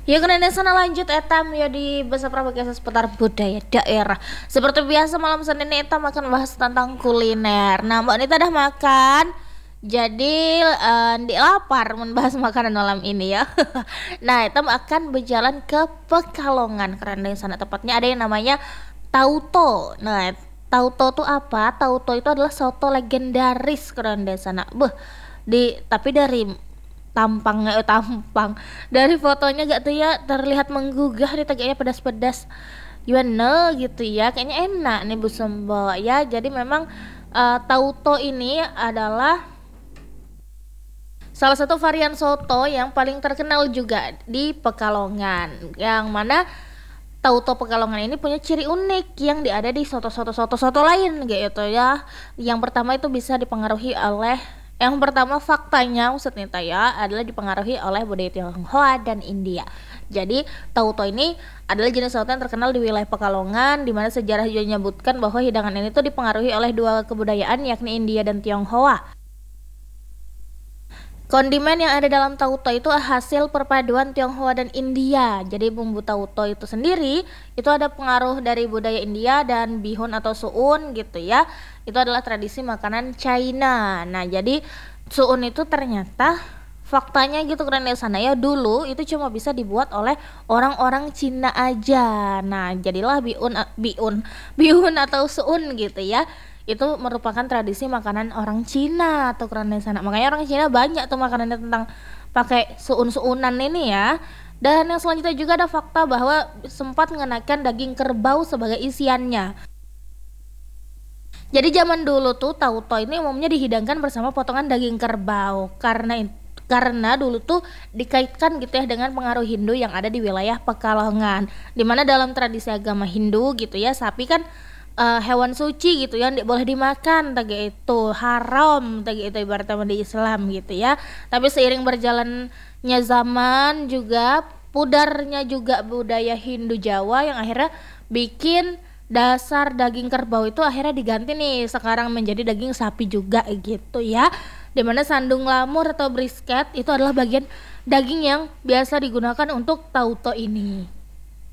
Ya kena sana lanjut etam ya di bahasa Prabagas seputar budaya daerah. Seperti biasa malam Senin ini etam akan bahas tentang kuliner. Nah, Mbak Nita udah makan. Jadi di lapar membahas makanan malam ini ya. Nah, etam akan berjalan ke Pekalongan karena di sana tepatnya ada yang namanya Tauto. Nah, Tauto tuh apa? Tauto itu adalah soto legendaris karena di sana. Tapi dari tampang dari fotonya gak tuh ya terlihat menggugah di tegaknya pedas-pedas gimana gitu ya, kayaknya enak nih Bu Sembo ya. Jadi memang tauto ini adalah salah satu varian soto yang paling terkenal juga di Pekalongan, yang mana tauto Pekalongan ini punya ciri unik yang ada di soto lain gitu ya. Yang pertama itu bisa dipengaruhi oleh yang pertama faktanya maksudnya ya adalah dipengaruhi oleh budaya Tionghoa dan India. Jadi tauto ini adalah jenis soto yang terkenal di wilayah Pekalongan, di mana sejarah juga menyebutkan bahwa hidangan ini tuh dipengaruhi oleh dua kebudayaan yakni India dan Tionghoa. Kondimen yang ada dalam tauto itu hasil perpaduan Tionghoa dan India. Jadi bumbu tauto itu sendiri itu ada pengaruh dari budaya India dan bihun atau suun gitu ya. Itu adalah tradisi makanan China. Nah, jadi suun itu ternyata faktanya gitu keren di sana ya, dulu itu cuma bisa dibuat oleh orang-orang Cina aja. Nah, jadilah bihun atau suun gitu ya, itu merupakan tradisi makanan orang Cina atau kerana sana. Makanya orang Cina banyak tuh makanannya tentang pakai suun-suunan ini ya. Dan yang selanjutnya juga ada fakta bahwa sempat mengenakan daging kerbau sebagai isiannya. Jadi zaman dulu tuh tauco ini umumnya dihidangkan bersama potongan daging kerbau karena dulu tuh dikaitkan gitu ya dengan pengaruh Hindu yang ada di wilayah Pekalongan. Dimana dalam tradisi agama Hindu gitu ya, sapi kan hewan suci gitu ya, tidak boleh dimakan, tadi itu haram, tadi itu ibaratnya di Islam gitu ya. Tapi seiring berjalannya zaman juga pudarnya juga budaya Hindu Jawa yang akhirnya bikin dasar daging kerbau itu akhirnya diganti nih sekarang menjadi daging sapi juga gitu ya. Dimana sandung lamur atau brisket itu adalah bagian daging yang biasa digunakan untuk tauco ini.